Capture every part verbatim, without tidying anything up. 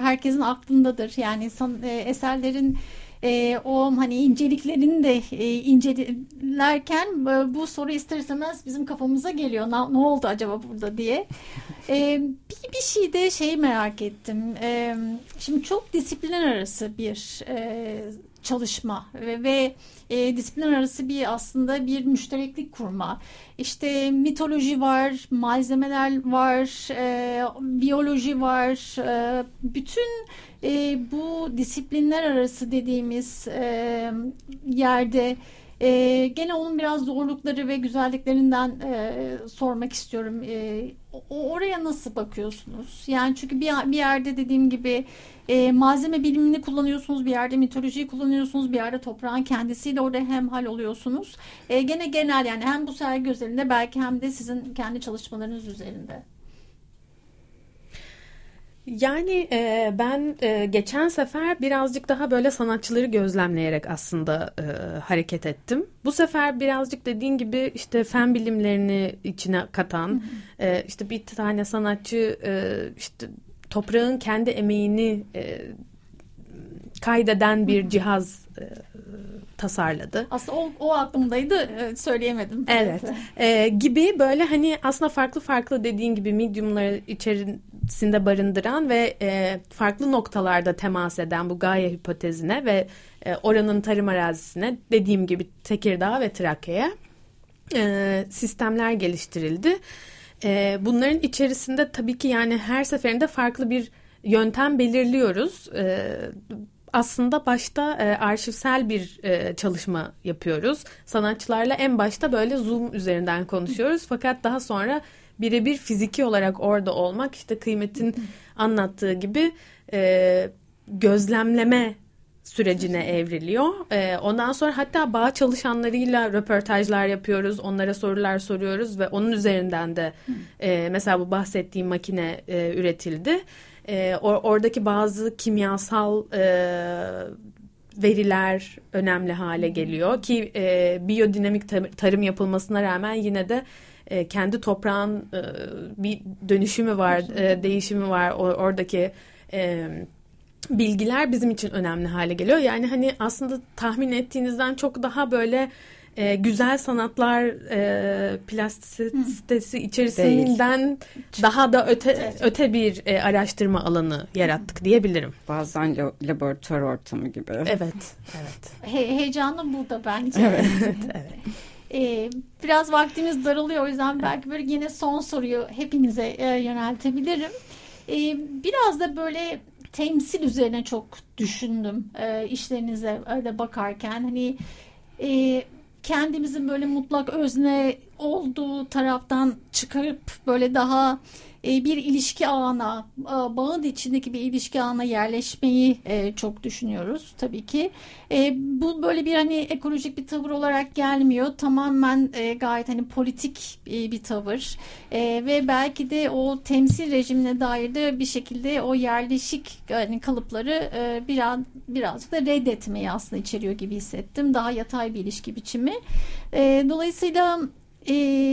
herkesin aklındadır. Yani san, e, eserlerin e, o hani inceliklerini de e, incelerken e, bu soru ister istemez bizim kafamıza geliyor. Ne, ne oldu acaba burada diye. E, bir, bir şey de şeyi merak ettim. E, şimdi çok disiplinler arası bir e, çalışma ve, ve e, disiplinler arası bir aslında bir müştereklik kurma. İşte mitoloji var, malzemeler var, e, biyoloji var. E, bütün e, bu disiplinler arası dediğimiz e, yerde e, gene onun biraz zorlukları ve güzelliklerinden e, sormak istiyorum. E, o, oraya nasıl bakıyorsunuz? Yani çünkü bir, bir yerde dediğim gibi E, malzeme bilimini kullanıyorsunuz, bir yerde mitolojiyi kullanıyorsunuz, bir yerde toprağın kendisiyle orada hemhal oluyorsunuz. E, gene genel yani hem bu sergi özelinde belki hem de sizin kendi çalışmalarınız üzerinde. Yani e, ben e, geçen sefer birazcık daha böyle sanatçıları gözlemleyerek aslında e, hareket ettim. Bu sefer birazcık dediğin gibi işte fen bilimlerini içine katan, hı hı. E, işte bir tane sanatçı e, işte toprağın kendi emeğini e, kaydeden bir hı hı. cihaz e, tasarladı. Aslında o, o aklımdaydı, e, söyleyemedim. Evet. E, gibi böyle hani aslında farklı farklı dediğin gibi mediumları içerisinde barındıran ve e, farklı noktalarda temas eden bu Gaia hipotezine ve e, oranın tarım arazisine dediğim gibi Tekirdağ ve Trakya'ya e, sistemler geliştirildi. E, bunların içerisinde tabii ki yani her seferinde farklı bir yöntem belirliyoruz. E, aslında başta e, arşivsel bir e, çalışma yapıyoruz. Sanatçılarla en başta böyle Zoom üzerinden konuşuyoruz. Fakat daha sonra birebir fiziki olarak orada olmak işte Kıymet'in anlattığı gibi e, gözlemleme sürecine evriliyor. E, ondan sonra hatta bağ çalışanlarıyla röportajlar yapıyoruz. Onlara sorular soruyoruz ve onun üzerinden de e, mesela bu bahsettiğim makine e, üretildi. E, or- oradaki bazı kimyasal e, veriler önemli hale geliyor ki e, biyodinamik tar- tarım yapılmasına rağmen yine de e, kendi toprağın e, bir dönüşümü var, e, değişimi var. O- oradaki e, bilgiler bizim için önemli hale geliyor. Yani hani aslında tahmin ettiğinizden çok daha böyle e, güzel sanatlar e, plastisitesi içerisinden değil. Daha da öte evet. öte bir e, araştırma alanı yarattık diyebilirim. Bazen laboratuvar ortamı gibi. Evet, evet. He, heyecanlı burada bence. Evet. evet. Ee, biraz vaktimiz daralıyor, o yüzden belki böyle yine son soruyu hepinize e, yöneltebilirim. Ee, biraz da böyle temsil üzerine çok düşündüm e, işlerinize öyle bakarken. Hani e, kendimizin böyle mutlak özne olduğu taraftan çıkarıp böyle daha e, bir ilişki ağına, bağın içindeki bir ilişki ağına yerleşmeyi e, çok düşünüyoruz tabii ki. E, bu böyle bir hani ekolojik bir tavır olarak gelmiyor. Tamamen e, gayet hani politik e, bir tavır. E, ve belki de o temsil rejimine dair de bir şekilde o yerleşik hani kalıpları e, biraz birazcık da reddetmeyi aslında içeriyor gibi hissettim. Daha yatay bir ilişki biçimi. E, dolayısıyla e,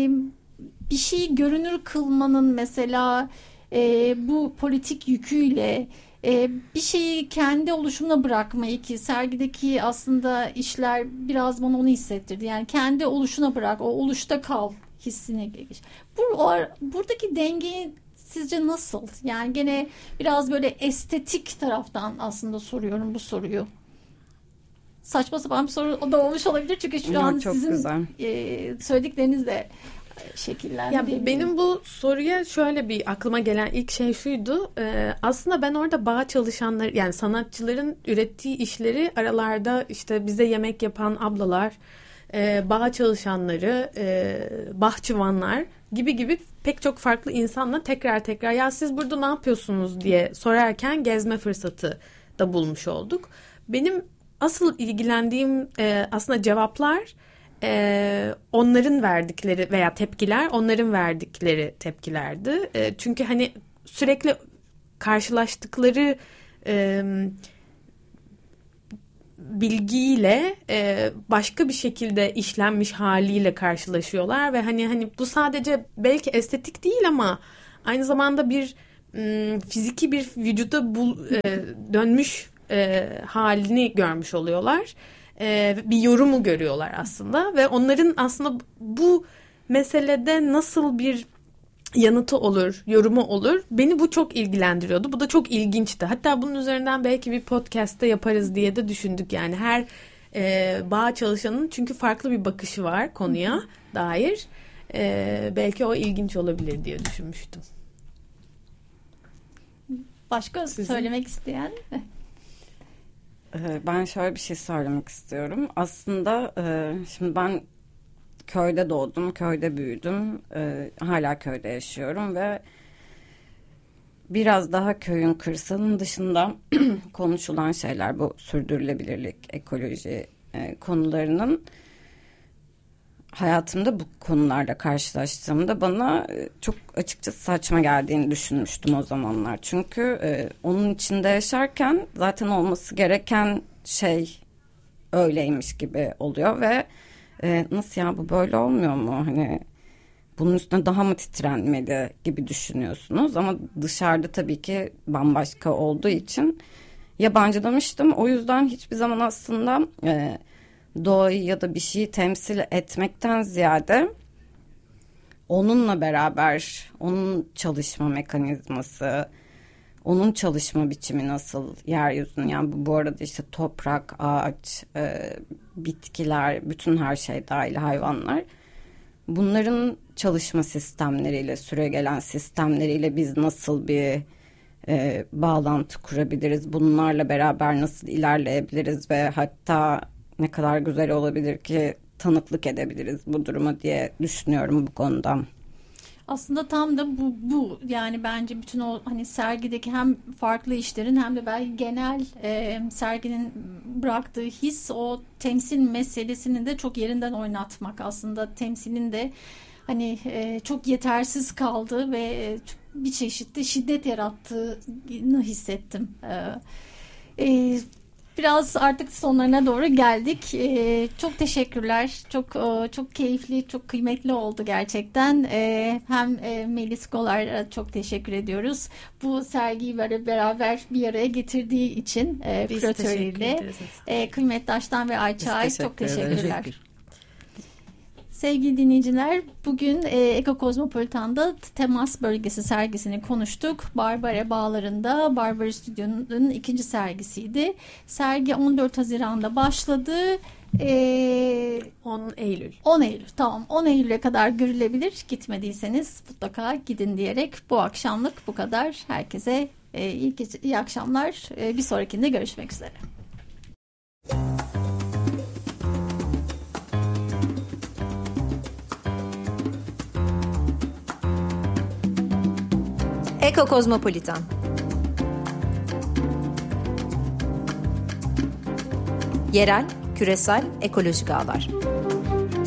bir şeyi görünür kılmanın mesela e, bu politik yüküyle e, bir şeyi kendi oluşumuna bırakmayı, ki sergideki aslında işler biraz bana onu hissettirdi. Yani kendi oluşuna bırak, o oluşta kal hissine gelir. Bu, o, buradaki dengeyi sizce nasıl? Yani gene biraz böyle estetik taraftan aslında soruyorum bu soruyu. Saçma sapan bir soru o da olmuş olabilir çünkü şu an sizin e, söyledikleriniz de şekillendi. Ya benim bu soruya şöyle bir aklıma gelen ilk şey şuydu. Ee, aslında ben orada bağ çalışanlar, yani sanatçıların ürettiği işleri aralarda işte bize yemek yapan ablalar, e, bağ çalışanları, e, bahçıvanlar gibi gibi pek çok farklı insanla tekrar tekrar ya siz burada ne yapıyorsunuz diye sorarken gezme fırsatı da bulmuş olduk. Benim asıl ilgilendiğim e, aslında cevaplar Ee, onların verdikleri veya tepkiler onların verdikleri tepkilerdi. Ee, çünkü hani sürekli karşılaştıkları e, bilgiyle e, başka bir şekilde işlenmiş haliyle karşılaşıyorlar ve hani hani bu sadece belki estetik değil ama aynı zamanda bir m, fiziki bir vücuda bul, e, dönmüş e, halini görmüş oluyorlar. E, bir yorumu görüyorlar aslında ve onların aslında bu meselede nasıl bir yanıtı olur, yorumu olur. Beni bu çok ilgilendiriyordu. Bu da çok ilginçti. Hatta bunun üzerinden belki bir podcast'te yaparız diye de düşündük. Yani her e, bağ çalışanın çünkü farklı bir bakışı var konuya dair. E, belki o ilginç olabilir diye düşünmüştüm. Başka Sizin? Söylemek isteyen? Ben şöyle bir şey söylemek istiyorum. Aslında şimdi ben köyde doğdum, köyde büyüdüm. Ee, hala köyde yaşıyorum ve biraz daha köyün, kırsalın dışında konuşulan şeyler, bu sürdürülebilirlik, ekoloji e, konularının hayatımda bu konularla karşılaştığımda bana e, çok açıkçası saçma geldiğini düşünmüştüm o zamanlar. Çünkü e, onun içinde yaşarken zaten olması gereken şey öyleymiş gibi oluyor ve Ee, nasıl ya, bu böyle olmuyor mu? Hani bunun üstüne daha mı titrenmeli gibi düşünüyorsunuz ama dışarıda tabii ki bambaşka olduğu için yabancılamıştım. O yüzden hiçbir zaman aslında e, doğayı ya da bir şeyi temsil etmekten ziyade onunla beraber onun çalışma mekanizması, onun çalışma biçimi nasıl yeryüzünün, yani bu, bu arada işte toprak, ağaç, e, bitkiler, bütün her şey dahil, hayvanlar, bunların çalışma sistemleriyle, süregelen sistemleriyle biz nasıl bir e, bağlantı kurabiliriz, bunlarla beraber nasıl ilerleyebiliriz ve hatta ne kadar güzel olabilir ki tanıklık edebiliriz bu duruma diye düşünüyorum bu konuda. Aslında tam da bu, bu yani bence bütün o hani sergideki hem farklı işlerin hem de belki genel e, serginin bıraktığı his, o temsil meselesini de çok yerinden oynatmak. Aslında temsilin de hani e, çok yetersiz kaldığı ve e, bir çeşitli şiddet yarattığını hissettim. E, e, Biraz artık sonlarına doğru geldik. Ee, çok teşekkürler. Çok çok keyifli, çok kıymetli oldu gerçekten. Ee, hem e, Melis Golar'a çok teşekkür ediyoruz. Bu sergiyi böyle beraber bir araya getirdiği için e, küratörüyle. E, Kıymet Taştan ve Ayça Ay çok teşekkürler. Teşekkür. Sevgili dinleyiciler, bugün e, Eko Kozmopolitan'da Temas Bölgesi sergisini konuştuk. Barbara Bağları'nda Barbara Stüdyo'nun ikinci sergisiydi. Sergi on dört Haziran'da başladı. E, on Eylül. on Eylül, tamam. on Eylül'e kadar görülebilir. Gitmediyseniz mutlaka gidin diyerek bu akşamlık bu kadar. Herkese e, iyi, iyi akşamlar. E, bir sonrakinde görüşmek üzere. Eko Kozmopolitan. Yerel, küresel, ekolojik ağlar.